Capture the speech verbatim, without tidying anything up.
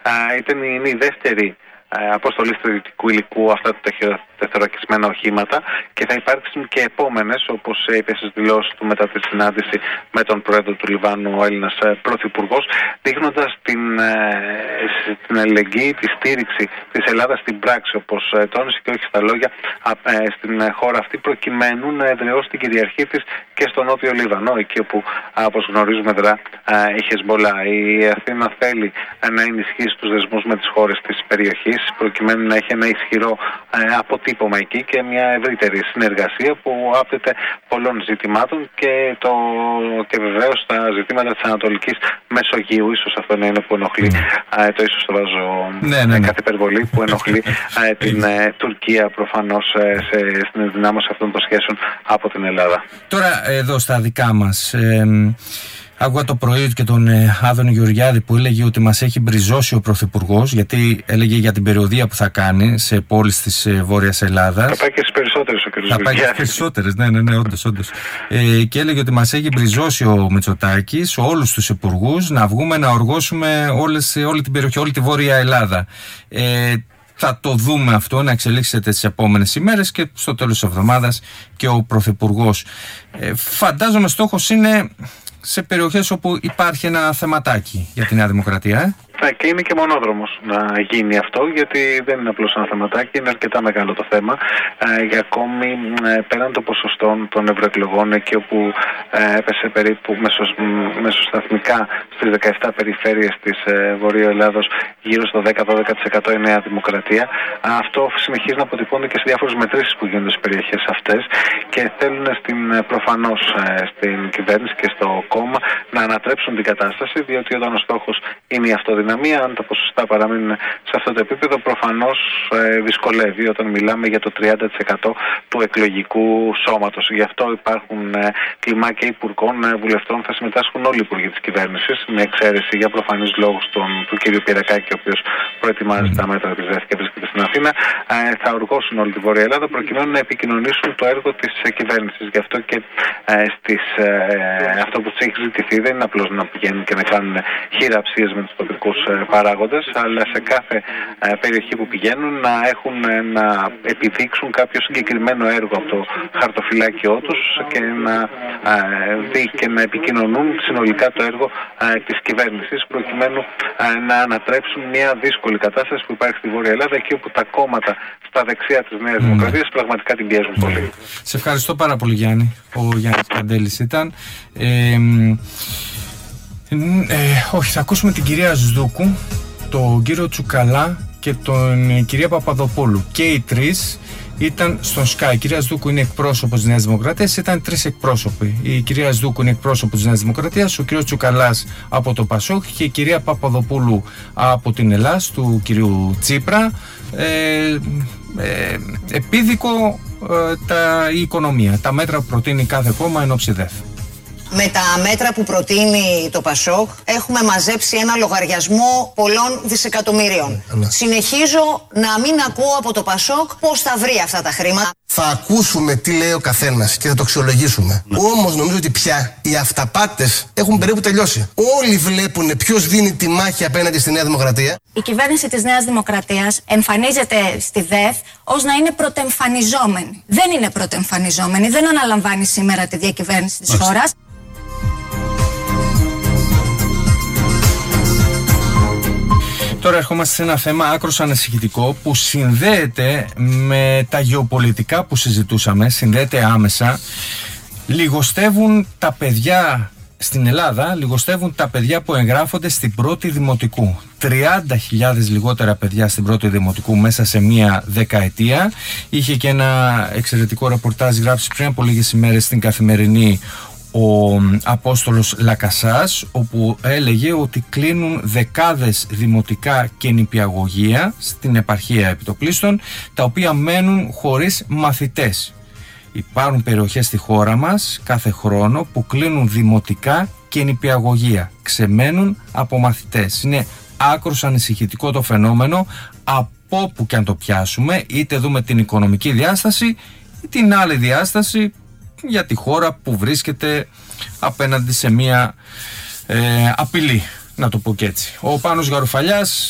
ήταν, είναι η δεύτερη αποστολή στρατιωτικού υλικού αυτά τα τεθωρακισμένα οχήματα και θα υπάρξουν και επόμενες, όπως είπε στις δηλώσεις του μετά τη συνάντηση με τον πρόεδρο του Λιβάνου, ο Έλληνας πρωθυπουργός, δείχνοντας την, την αλληλεγγύη, τη στήριξη της Ελλάδας στην πράξη, όπως τόνισε και όχι στα λόγια, στην χώρα αυτή, προκειμένου να εδραιώσει την κυριαρχία της και στο νότιο Λίβανο, εκεί όπου, όπως γνωρίζουμε, δρά η Χεσμολά. Η Αθήνα θέλει να ενισχύσει τους δεσμούς με τις χώρες της περιοχής, προκειμένου να έχει ένα ισχυρό ε, αποτύπωμα εκεί και μια ευρύτερη συνεργασία που άπτεται πολλών ζητημάτων και, το, και βεβαίως τα ζητήματα της Ανατολικής Μεσογείου. Ίσως αυτό να είναι που ενοχλεί, ε, το ίσως το βάζω ναι, ναι, ναι. κάθε υπερβολή, που ενοχλεί ε, την ε, Τουρκία προφανώς ε, σε, στην ενδυνάμωση αυτών των σχέσεων από την Ελλάδα. Τώρα εδώ στα δικά μας... Ε, άκουγα το πρωί και τον ε, Άδωνη Γεωργιάδη που έλεγε ότι μας έχει μπριζώσει ο Πρωθυπουργός, γιατί έλεγε για την περιοδεία που θα κάνει σε πόλεις της ε, Βόρειας Ελλάδας. Θα πάει και στις περισσότερες ο κ. Θα πάει και στις περισσότερες, ναι, ναι, ναι, όντως, όντως. Ε, και έλεγε ότι μας έχει μπριζώσει ο Μητσοτάκης, όλους τους υπουργούς, να βγούμε να οργώσουμε όλες, όλη την περιοχή, όλη τη Βόρεια Ελλάδα. Ε, Θα το δούμε αυτό να εξελίξεται τις επόμενες ημέρες και στο τέλος της εβδομάδας και ο Πρωθυπουργός. Ε, φαντάζομαι στόχος είναι σε περιοχές όπου υπάρχει ένα θεματάκι για τη Νέα Δημοκρατία. Ε? Και είναι και μονόδρομος να γίνει αυτό, γιατί δεν είναι απλώς ένα θεματάκι, είναι αρκετά μεγάλο το θέμα. Ε, για ακόμη ε, πέραν των ποσοστών των ευρωεκλογών, εκεί όπου ε, έπεσε περίπου μεσος, μεσοσταθμικά στις δεκαεπτά περιφέρειες της ε, Βορείου Ελλάδος γύρω στο δέκα με δώδεκα τοις εκατό η Νέα Δημοκρατία. Αυτό συνεχίζει να αποτυπώνει και σε διάφορες μετρήσεις που γίνονται στις περιοχές αυτές και θέλουν στην, προφανώς ε, στην κυβέρνηση και στο κόμμα να ανατρέψουν την κατάσταση, διότι όταν ο στόχος είναι η αυτοδυναμία, αν τα ποσοστά παραμείνουν σε αυτό το επίπεδο, προφανώς ε, δυσκολεύει όταν μιλάμε για το τριάντα τοις εκατό του εκλογικού σώματος. Γι' αυτό υπάρχουν ε, κλιμάκια υπουργών, ε, βουλευτών, θα συμμετάσχουν όλοι οι υπουργοί της κυβέρνησης, με εξαίρεση για προφανείς λόγους τον, του κ. Πυρακάκη, ο οποίος προετοιμάζει mm. τα μέτρα της ΔΕΘ και βρίσκεται στην Αθήνα. Ε, θα οργώσουν όλη τη Βόρεια Ελλάδα προκειμένου να επικοινωνήσουν το έργο της ε, κυβέρνησης. Γι' αυτό και ε, στις, ε, αυτό που τους έχει ζητηθεί δεν είναι απλώς να πηγαίνουν και να κάνουν χειραψίες με τους τοπικούς παράγοντες, αλλά σε κάθε ε, περιοχή που πηγαίνουν να έχουν ε, να επιδείξουν κάποιο συγκεκριμένο έργο από το χαρτοφυλάκιό τους και να ε, δει και να επικοινωνούν συνολικά το έργο ε, της κυβέρνησης, προκειμένου ε, να ανατρέψουν μια δύσκολη κατάσταση που υπάρχει στη Βόρεια Ελλάδα, εκεί όπου τα κόμματα στα δεξιά της Νέας mm. Δημοκρατίας πραγματικά την πιέζουν mm. πολύ. Σε ευχαριστώ πάρα πολύ, Γιάννη. Ο Γιάννης Καντέλης ήταν. Ε, Ε, όχι, θα ακούσουμε την κυρία Σδούκου, τον κύριο Τσουκαλά και τον κυρία Παπαδοπούλου. Και οι τρεις ήταν στον Sky. Η κυρία Σδούκου είναι εκπρόσωπος της Νέας Δημοκρατίας. Ήταν τρεις εκπρόσωποι. Η κυρία Σδούκου είναι εκπρόσωπος της Νέας Δημοκρατίας, ο κύριος Τσουκαλάς από το Πασόκ και η κυρία Παπαδοπούλου από την Ελλάς, του κυρίου Τσίπρα. Ε, ε, επίδικο ε, τα, η οικονομία, τα μέτρα που προτείνει κάθε κόμμα εν ώψη ΔΕΘ. Με τα μέτρα που προτείνει το Πασόκ έχουμε μαζέψει ένα λογαριασμό πολλών δισεκατομμυρίων. Ναι. Συνεχίζω να μην ακούω από το Πασόκ πώς θα βρει αυτά τα χρήματα. Θα ακούσουμε τι λέει ο καθένας και θα το αξιολογήσουμε. Ναι. Όμως νομίζω ότι πια οι αυταπάτες έχουν περίπου τελειώσει. Όλοι βλέπουν ποιος δίνει τη μάχη απέναντι στη Νέα Δημοκρατία. Η κυβέρνηση της Νέας Δημοκρατίας εμφανίζεται στη ΔΕΘ ως να είναι πρωτεμφανιζόμενη. Δεν είναι πρωτεμφανιζόμενη, δεν αναλαμβάνει σήμερα τη διακυβέρνηση της χώρας. Τώρα ερχόμαστε σε ένα θέμα άκρως ανησυχητικό που συνδέεται με τα γεωπολιτικά που συζητούσαμε, συνδέεται άμεσα. Λιγοστεύουν τα παιδιά στην Ελλάδα, λιγοστεύουν τα παιδιά που εγγράφονται στην πρώτη δημοτικού. τριάντα χιλιάδες λιγότερα παιδιά στην πρώτη δημοτικού μέσα σε μία δεκαετία. Είχε και ένα εξαιρετικό ρεπορτάζ γράψει πριν από λίγες ημέρες στην Καθημερινή ο Απόστολος Λακασάς, όπου έλεγε ότι κλείνουν δεκάδες δημοτικά και νηπιαγωγεία στην επαρχία επιτοπλίστων, τα οποία μένουν χωρίς μαθητές. Υπάρχουν περιοχές στη χώρα μας κάθε χρόνο που κλείνουν δημοτικά και νηπιαγωγεία, ξεμένουν από μαθητές. Είναι άκρως ανησυχητικό το φαινόμενο, από όπου και αν το πιάσουμε, είτε δούμε την οικονομική διάσταση ή την άλλη διάσταση για τη χώρα που βρίσκεται απέναντι σε μια ε, απειλή, να το πω και έτσι. Ο Πάνος Γαρουφαλιάς